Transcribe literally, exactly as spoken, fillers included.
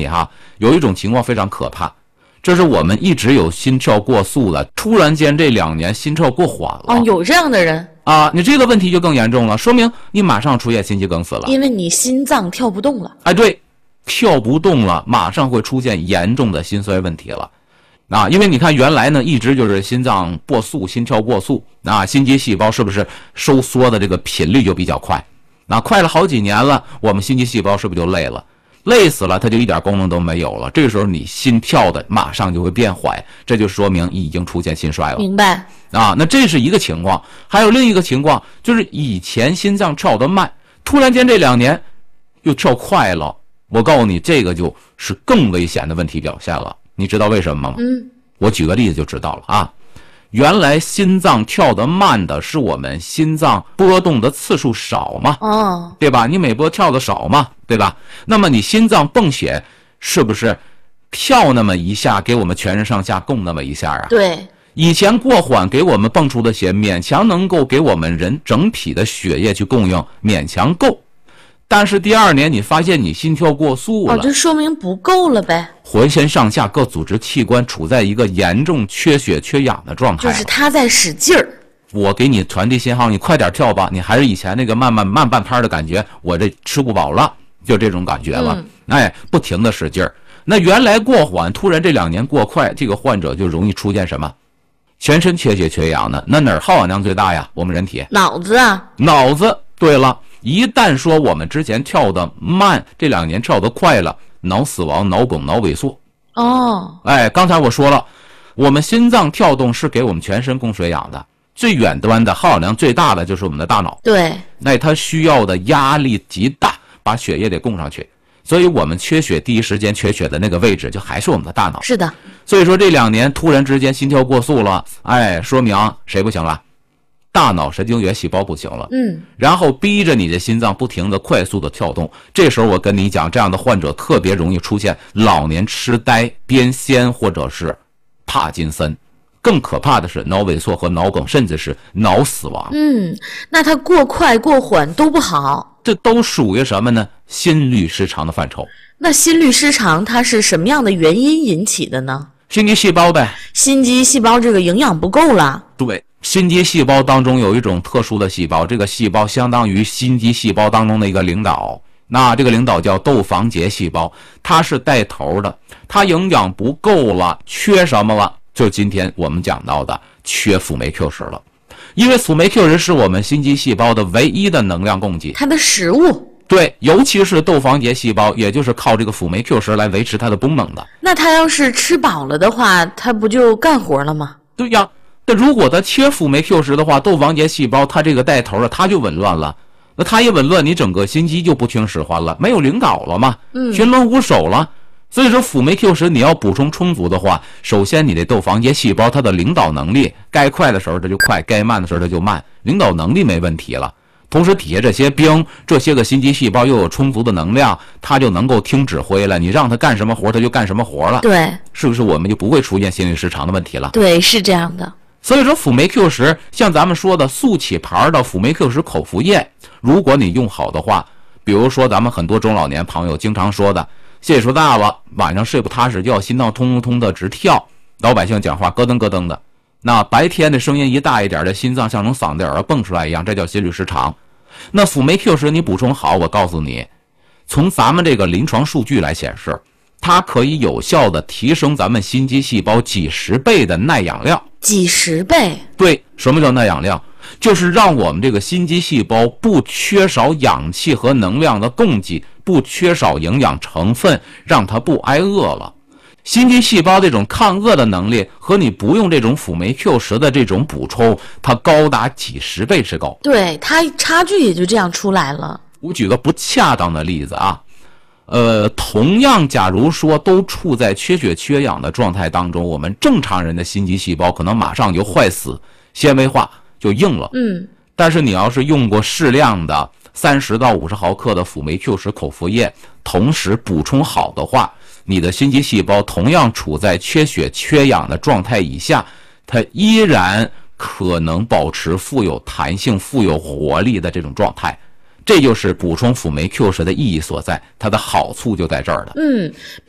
你哈，有一种情况非常可怕，这是我们一直有心跳过速的，突然间这两年心跳过缓了。 哦，有这样的人啊，你这个问题就更严重了，说明你马上出现心肌梗死了， 因为你心脏跳不动了。 哎，对，跳不动了，马上会出现严重的心衰问题了。啊，因为你看原来呢一直就是心脏过速，心跳过速，啊，心肌细胞是不是收缩的这个频率就比较快？那快了好几年了，我们心肌细胞是不是就累了？累死了，它就一点功能都没有了。这个时候你心跳的马上就会变缓，这就说明已经出现心衰了。 明白啊？那这是一个情况，还有另一个情况，就是以前心脏跳得慢，突然间这两年又跳快了。我告诉你，这个就是更危险的问题表现了。你知道为什么吗？ 嗯， 我举个例子就知道了啊。原来心脏跳得慢的是我们心脏波动的次数少嘛， 哦， 对吧？你每波跳的少嘛，对吧？那么你心脏泵血是不是跳那么一下给我们全身上下供那么一下啊？ 对， 以前过缓给我们泵出的血勉强能够给我们人整体的血液去供应，勉强够。但是第二年你发现你心跳过速了， 哦，这说明不够了呗。 浑身上下各组织器官处在一个严重缺血缺氧的状态， 就是他在使劲儿。 我给你传递信号，你快点跳吧，你还是以前那个慢慢慢半拍的感觉，我这吃不饱了，就这种感觉了。 嗯、 哎，不停的使劲儿。那原来过缓，突然这两年过快，这个患者就容易出现什么？全身缺血缺氧的。那哪儿耗氧量最大呀？我们人体脑子啊， 脑子。对了，一旦说我们之前跳的慢，这两年跳得快了，脑死亡、脑梗、脑萎缩。 哦， 哎，刚才我说了，我们心脏跳动是给我们全身供血氧的，最远端的耗氧量最大的就是我们的大脑。 对， 那它需要的压力极大，把血液得供上去，所以我们缺血第一时间缺血的那个位置就还是我们的大脑。 是的。 所以说这两年突然之间心跳过速了，哎，说明谁不行了？大脑神经元细胞不行了， 嗯， 然后逼着你的心脏不停的快速的跳动。这时候我跟你讲，这样的患者特别容易出现老年痴呆、癫痫或者是帕金森，更可怕的是脑萎缩和脑梗，甚至是脑死亡。 嗯，那他过快过缓都不好， 这都属于什么呢？心律失常的范畴。 那心律失常它是什么样的原因引起的呢？ 心肌细胞呗， 心肌细胞这个营养不够了。 对。心肌细胞当中有一种特殊的细胞，这个细胞相当于心肌细胞当中的一个领导，那这个领导叫窦房结细胞，它是带头的，它营养不够了，缺什么了？就今天我们讲到的缺辅酶 Q 十了，因为辅酶 Q 十是我们心肌细胞的唯一的能量供给， 它的食物。 对，尤其是窦房结细胞，也就是靠这个辅酶 Q 十来维持它的功能的。 那它要是吃饱了的话，它不就干活了吗？ 对呀。那如果它缺辅酶 Q 十的话，窦房结细胞它这个带头的它就紊乱了，那它一紊乱，你整个心肌就不听使唤了，没有领导了嘛， 嗯， 群龙无首了。所以说辅酶 Q 十你要补充充足的话，首先你的窦房结细胞它的领导能力，该快的时候它就快，该慢的时候它就慢，领导能力没问题了。同时底下这些兵，这些个心肌细胞又有充足的能量，它就能够听指挥了，你让它干什么活它就干什么活了。 对， 是不是我们就不会出现心律失常的问题了？ 对，是这样的。 所以说辅酶 Q 十像咱们说的速起牌的辅酶 Q 十口服液，如果你用好的话，比如说咱们很多中老年朋友经常说的岁数大了晚上睡不踏实觉，心脏通通的直跳，老百姓讲话咯噔咯噔的，那白天的声音一大一点的，心脏像从嗓子眼儿蹦出来一样，这叫心律失常。那辅酶 Q 十你补充好，我告诉你，从咱们这个临床数据来显示，它可以有效的提升咱们心肌细胞几十倍的耐氧量。 几十倍？ 对，什么叫耐氧量？就是让我们这个心肌细胞不缺少氧气和能量的供给，不缺少营养成分，让它不挨饿了。心肌细胞这种抗饿的能力和你不用这种辅酶 Q 十的这种补充，它高达几十倍之高。 对，它差距也就这样出来了。 我举个不恰当的例子啊，呃，同样假如说都处在缺血缺氧的状态当中，我们正常人的心肌细胞可能马上就坏死，纤维化就硬了。 嗯， 但是你要是用过适量的三十到五十毫克的辅酶 Q 十口服液，同时补充好的话，你的心肌细胞同样处在缺血缺氧的状态以下，它依然可能保持富有弹性、富有活力的这种状态。这就是补充辅酶 Q 十的意义所在，它的好处就在这儿了。 嗯。